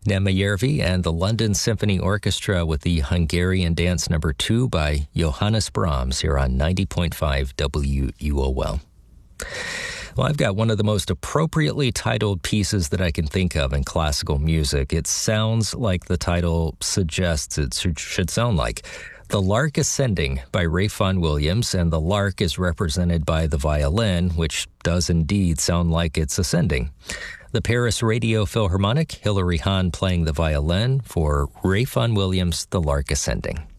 Nemajärvi and the London Symphony Orchestra with the Hungarian Dance No. 2 by Johannes Brahms here on 90.5 WUOL. Well, I've got one of the most appropriately titled pieces that I can think of in classical music. It sounds like the title suggests it should sound like. The Lark Ascending by Ralph Vaughan Williams, and the lark is represented by the violin, which does indeed sound like it's ascending. The Paris Radio Philharmonic, Hilary Hahn playing the violin for Ralph Vaughan Williams' The Lark Ascending.